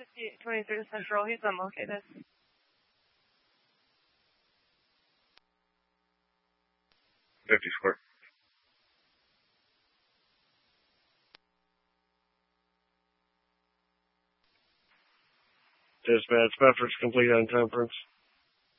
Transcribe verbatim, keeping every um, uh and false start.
fifty-eight twenty-three Central. He's unlocated. fifty square. Dispatch, efforts complete on conference.